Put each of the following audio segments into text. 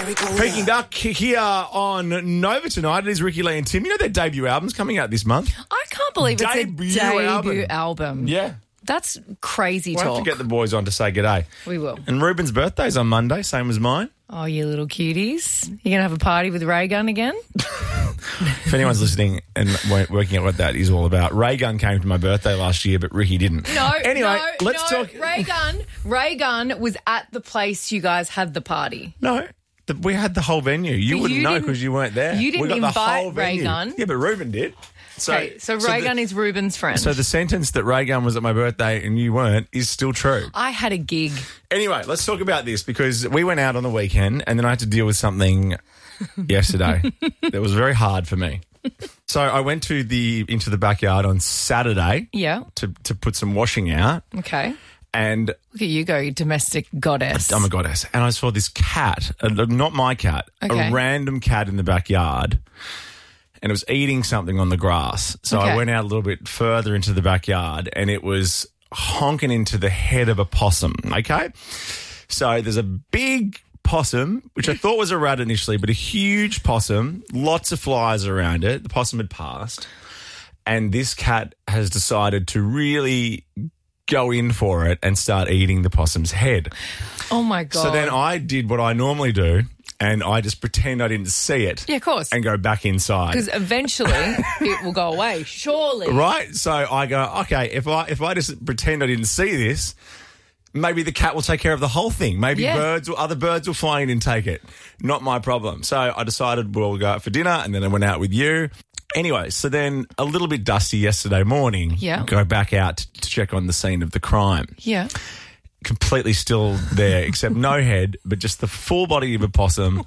Peking Duck here on Nova tonight. It is Ricky Lee and Tim. You know their debut album's coming out this month? I can't believe it's Debut a debut album. Yeah. That's crazy We'll talk. have to get the boys on to say g'day. We will. And Ruben's birthday's on Monday, same as mine. Oh, you little cuties. You're going to have a party with Ray Gun again? If anyone's listening and working out what that is all about, Ray Gun came to my birthday last year, but Ricky didn't. No, let's talk. Ray Gun was at the place you guys had the party. No, we had the whole venue. You wouldn't know because you weren't there. You didn't we got the whole invite Ray venue. Gun. Yeah, but Ruben did. So Ray Gun is Ruben's friend. So the sentence that Ray Gun was at my birthday and you weren't is still true. I had a gig. Anyway, let's talk about this because we went out on the weekend and then I had to deal with something yesterday that was very hard for me. So I went into the backyard on Saturday to put some washing out. Okay. And look at you go, you domestic goddess. I'm a goddess. And I saw this cat, not my cat, a random cat in the backyard. And it was eating something on the grass. So I went out a little bit further into the backyard and it was honking into the head of a possum, okay? So there's a big possum, which I thought was a rat initially, but a huge possum, lots of flies around it. The possum had passed. And this cat has decided to really go in for it and start eating the possum's head. Oh, my God. So then I did what I normally do. And I just pretend I didn't see it. Yeah, of course. And go back inside. Because eventually it will go away, surely. Right? So I go, okay, if I just pretend I didn't see this, maybe the cat will take care of the whole thing. Maybe other birds will fly in and take it. Not my problem. So I decided we'll go out for dinner and then I went out with you. Anyway, so then a little bit dusty yesterday morning. Yeah. Go back out to check on the scene of the crime. Yeah. Completely still there, except no head, but just the full body of a possum.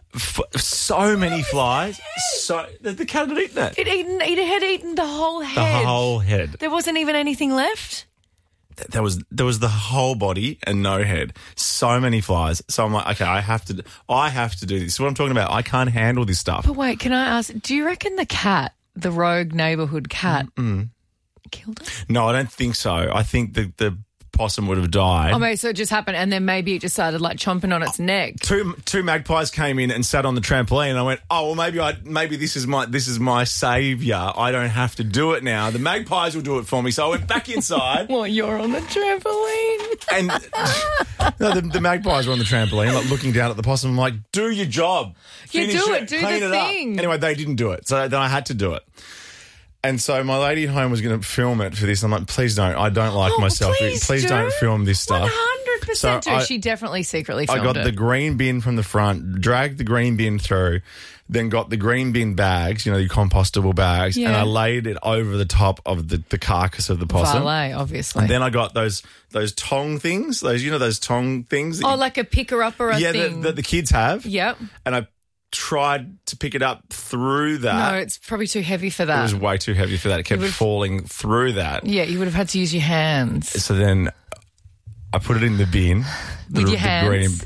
So many flies. So the cat had eaten it. It had eaten the whole head. The whole head. There wasn't even anything left. There was the whole body and no head. So many flies. So I'm like, okay, I have to do this. What I'm talking about. I can't handle this stuff. But wait, can I ask? Do you reckon the cat, the rogue neighbourhood cat, killed it? No, I don't think so. I think the possum would have died. Oh, maybe so it just happened, and then maybe it just started like chomping on its neck. Two magpies came in and sat on the trampoline. And I went, oh well, maybe this is my saviour. I don't have to do it now. The magpies will do it for me. So I went back inside. Well, you're on the trampoline, and no, the magpies were on the trampoline, like looking down at the possum. I'm like, do your job. Finish do it. Do Clean the it thing. Up. Anyway, they didn't do it, so then I had to do it. And so my lady at home was going to film it for this. I'm like, please don't. I don't like myself. Please don't film this stuff. 100% do. She definitely secretly filmed it. I got the green bin from the front, dragged the green bin through, then got the green bin bags, the compostable bags, and I laid it over the top of the carcass of the possum. Valet, obviously. And then I got those tong things, those tong things. Like a picker-upper thing. Yeah, the kids have. Yep. And I tried to pick it up through that. No, it's probably too heavy for that. It was way too heavy for that. It kept falling through that. Yeah, you would have had to use your hands. So then I put it in the bin. With your hands?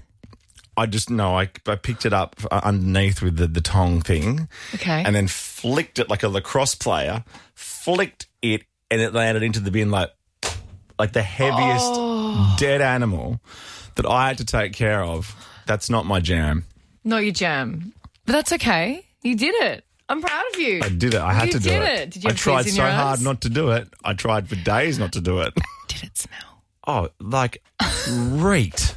I picked it up underneath with the tong thing. Okay. And then flicked it like a lacrosse player, flicked it, and it landed into the bin like the heaviest dead animal that I had to take care of. That's not my jam. Not your jam. But that's okay. You did it. I'm proud of you. I did it. I had to do it. You did it. Did you have I tried tears in so your eyes? hard not to do it. I tried for days not to do it. Did it smell? Oh, like great.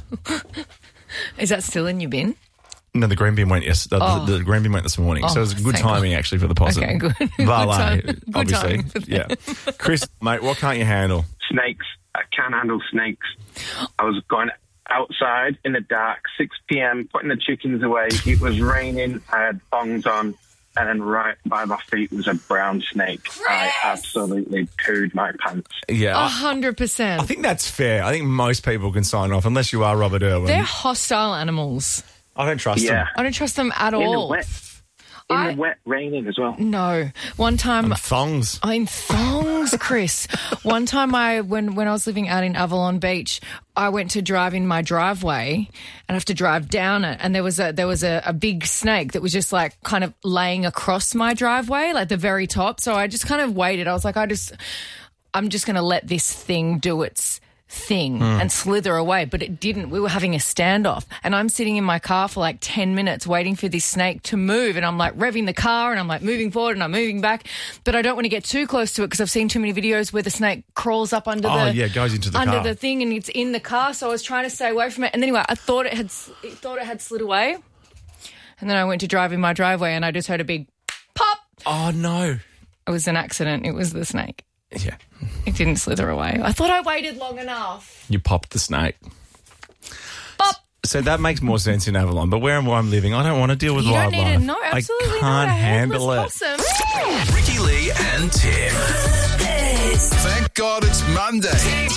Is that still in your bin? No, the green bin went the green bin went this morning. So it was good timing actually for the possum. Okay, good. Valet, Good obviously. timing for them. Yeah. Chris, mate, what can't you handle? Snakes. I can't handle snakes. I was going outside in the dark, 6 p.m, putting the chickens away. It was raining. I had thongs on, and then right by my feet was a brown snake. I absolutely pooed my pants. Yeah. 100%. I think that's fair. I think most people can sign off, unless you are Robert Irwin. They're hostile animals. I don't trust them. I don't trust them at In all. the wet, raining as well. No. One time... Thongs. In thongs, Chris. One time when I was living out in Avalon Beach, I went to drive in my driveway and I have to drive down it, and there was a big snake that was just like kind of laying across my driveway, like the very top. So I just kind of waited. I was like, I'm just going to let this thing do its thing and slither away, but it didn't. We were having a standoff, and I'm sitting in my car for like 10 minutes waiting for this snake to move, and I'm like revving the car and I'm like moving forward and I'm moving back, but I don't want to get too close to it because I've seen too many videos where the snake crawls up under goes into the car. The thing, and it's in the car, so I was trying to stay away from it. And anyway, I thought it had slid away, and then I went to drive in my driveway and I just heard a big pop. Oh no. It was an accident. It was the snake. Yeah. It didn't slither away. I thought I waited long enough. You popped the snake. Pop. So that makes more sense in Avalon. But where I'm living, I don't want to deal with wildlife. You don't need to. No, absolutely I can't not. handle it. Possum. Ricky Lee and Tim. Thank God it's Monday.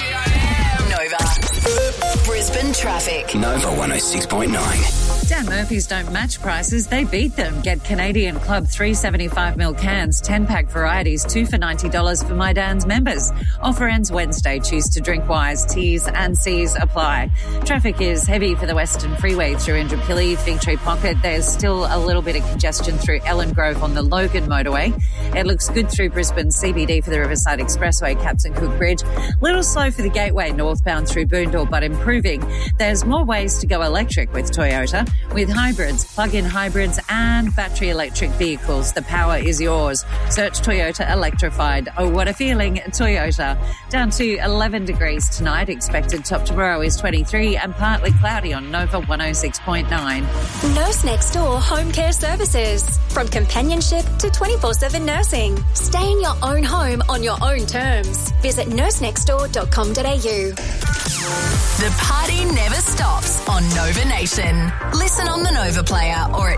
Nova. Brisbane traffic. Nova 106.9. Dan Murphy's don't match prices, they beat them. Get Canadian Club 375ml cans, 10-pack varieties, 2 for $90 for My Dan's members. Offer ends Wednesday. Choose to drink wise. T's and C's apply. Traffic is heavy for the Western Freeway through Indooroopilly, Fig Tree Pocket. There's still a little bit of congestion through Ellen Grove on the Logan motorway. It looks good through Brisbane CBD for the Riverside Expressway, Captain Cook Bridge. Little slow for the Gateway northbound through Boondall, but improving. There's more ways to go electric with Toyota. With hybrids, plug-in hybrids and battery electric vehicles, the power is yours. Search Toyota Electrified. Oh, what a feeling, Toyota. Down to 11 degrees tonight. Expected top tomorrow is 23 and partly cloudy on Nova 106.9. Nurse Next Door Home Care Services. From companionship to 24/7 nursing. Stay in your own home on your own terms. Visit nursenextdoor.com.au. The party never stops on Nova Nation. Listen on the Nova Player or at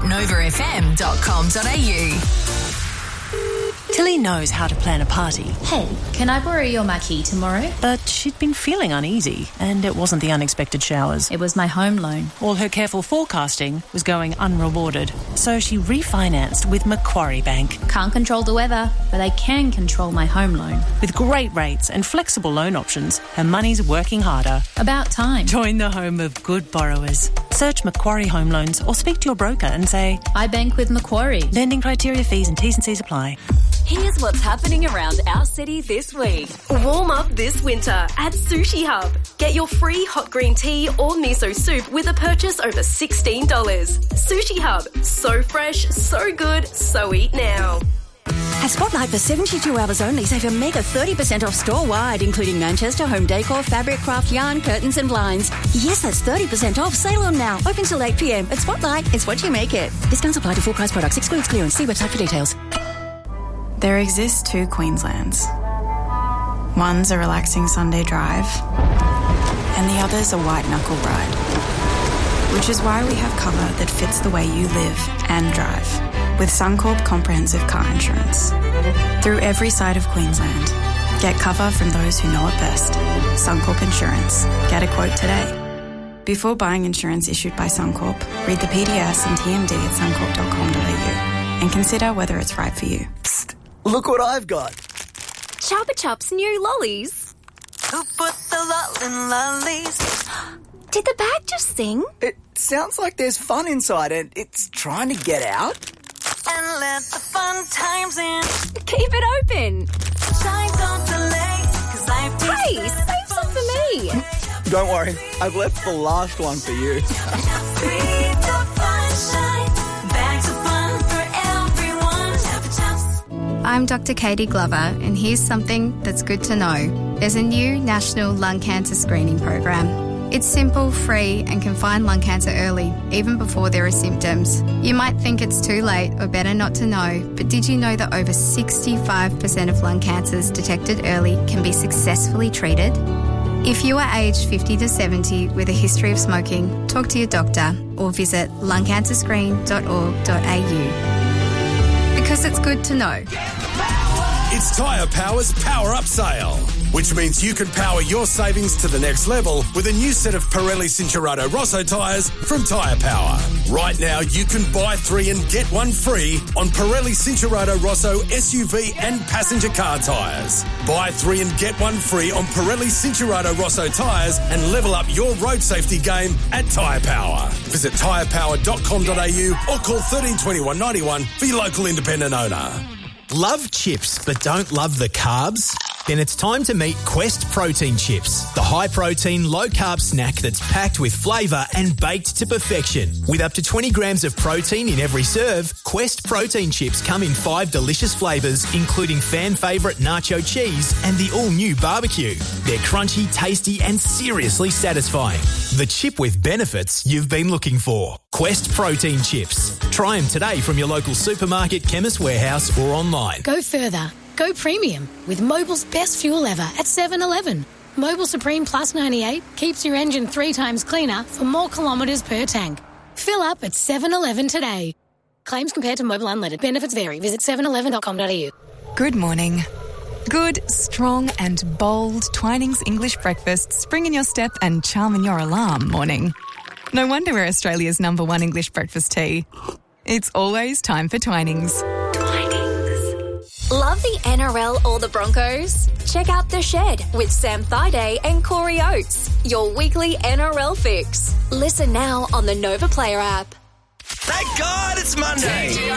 novafm.com.au. Tilly knows how to plan a party. Hey, can I borrow your marquee tomorrow? But she'd been feeling uneasy, and it wasn't the unexpected showers. It was my home loan. All her careful forecasting was going unrewarded. So she refinanced with Macquarie Bank. Can't control the weather, but I can control my home loan. With great rates and flexible loan options, her money's working harder. About time. Join the home of good borrowers. Search Macquarie Home Loans or speak to your broker and say, I bank with Macquarie. Lending criteria, fees and T's and C's apply. Here's what's happening around our city this week. Warm up this winter at Sushi Hub. Get your free hot green tea or miso soup with a purchase over $16. Sushi Hub. So fresh, so good, so eat now. At Spotlight, for 72 hours only, save a mega 30% off store-wide, including Manchester, home decor, fabric, craft, yarn, curtains and blinds. Yes, that's 30% off. Sale on now. Open till 8 p.m. At Spotlight, it's what you make it. Discounts apply to full-price products. Excludes clearance. See website for details. There exist two Queenslands. One's a relaxing Sunday drive, and the other's a white-knuckle ride. Which is why we have cover that fits the way you live and drive. With Suncorp Comprehensive Car Insurance. Through every side of Queensland. Get cover from those who know it best. Suncorp Insurance. Get a quote today. Before buying insurance issued by Suncorp, read the PDS and TMD at suncorp.com.au and consider whether it's right for you. Psst, look what I've got. Chupa Chups new lollies. Who put the lol in lollies? Did the bag just sing? It sounds like there's fun inside and it's trying to get out. And let the fun times in. Keep it open. Shine, don't delay, 'cause life takes Hey, save some for me. Don't worry, I've left the last one for you. I'm Dr. Katie Glover, and here's something that's good to know. There's a new national lung cancer screening program. It's simple, free, and can find lung cancer early, even before there are symptoms. You might think it's too late or better not to know, but did you know that over 65% of lung cancers detected early can be successfully treated? If you are aged 50 to 70 with a history of smoking, talk to your doctor or visit lungcancerscreen.org.au. Because it's good to know. It's Tyre Power's Power Up Sale, which means you can power your savings to the next level with a new set of Pirelli Cinturato Rosso tyres from Tyre Power. Right now, you can buy 3 and get 1 free on Pirelli Cinturato Rosso SUV and passenger car tyres. Buy 3 and get 1 free on Pirelli Cinturato Rosso tyres and level up your road safety game at Tyre Power. Visit tyrepower.com.au or call 13 21 91 for your local independent owner. Love chips but don't love the carbs? Then it's time to meet Quest Protein Chips, the high-protein, low-carb snack that's packed with flavour and baked to perfection. With up to 20 grams of protein in every serve, Quest Protein Chips come in 5 delicious flavours, including fan favourite nacho cheese and the all-new barbecue. They're crunchy, tasty and seriously satisfying. The chip with benefits you've been looking for. Quest Protein Chips. Try them today from your local supermarket, Chemist Warehouse or online. Go further. Go premium with Mobil's best fuel ever at 7-Eleven. Mobil Supreme Plus 98 keeps your engine 3 times cleaner for more kilometres per tank. Fill up at 7-Eleven today. Claims compared to Mobil Unleaded. Benefits vary. Visit 7eleven.com.au. Good morning. Good, strong and bold Twinings English breakfast spring in your step and charm in your alarm morning. No wonder we're Australia's #1 English breakfast tea. It's always time for Twinings. Love the NRL or the Broncos? Check out The Shed with Sam Thaiday and Corey Oates, your weekly NRL fix. Listen now on the Nova Player app. Thank God it's Monday.